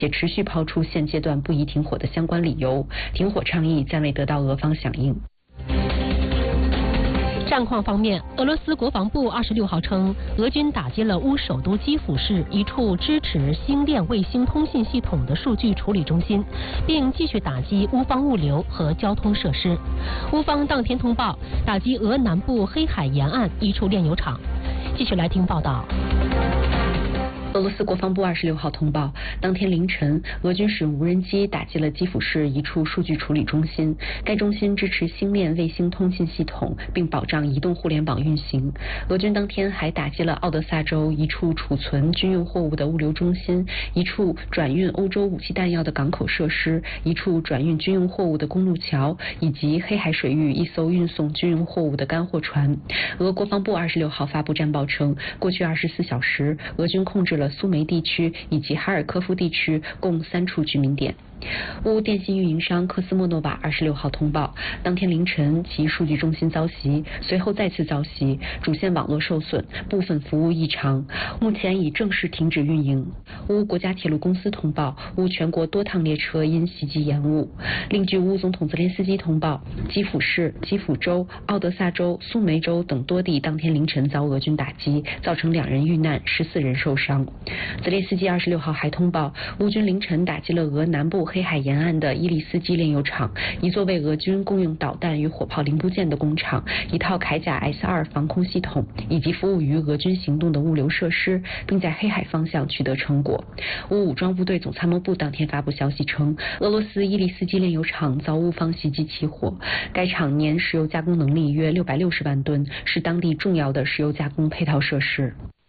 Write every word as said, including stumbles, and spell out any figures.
也持续抛出现阶段不宜停火的相关理由，停火倡议暂未得到俄方响应。 战况方面，俄罗斯国防部二十六号称，俄军打击了乌首都基辅市一处支持星链卫星通信系统的数据处理中心，并继续打击乌方物流和交通设施。乌方当天通报打击俄南部黑海沿岸一处炼油厂。继续来听报道。 俄罗斯国防部二十六号通报，当天凌晨，俄军使用无人机打击了基辅市一处数据处理中心。该中心支持星链卫星通信系统，并保障移动互联网运行。俄军当天还打击了奥德萨州一处储存军用货物的物流中心，一处转运欧洲武器弹药的港口设施，一处转运军用货物的公路桥，以及黑海水域一艘运送军用货物的干货船。俄国防部二十六号发布战报称，过去二十四小时，俄军控制了苏梅地区以及哈尔科夫地区共三处居民点。乌电信运营商科斯莫诺瓦二十六号通报，当天凌晨其数据中心遭袭，随后再次遭袭，主线网络受损，部分服务异常，目前已正式停止运营。乌国家铁路公司通报，乌全国多趟列车因袭击延误。另据乌总统泽连斯基通报，基辅市、基辅州、奥德萨州、苏梅州等多地当天凌晨遭俄军打击，造成两人遇难，十四人受伤。泽连斯基二十六号还通报，乌军凌晨打击了俄南部黑海沿岸的伊利斯基炼油厂，一座为俄军供应导弹与火炮零部件的工厂，一套铠甲 S 二 防空系统，以及服务于俄军行动的物流设施，并在黑海方向取得成果。乌武装部队总参谋部当天发布消息称，俄罗斯伊利斯基炼油厂遭乌方袭击起火，该厂年石油加工能力约六百六十万吨，是当地重要的石油加工配套设施。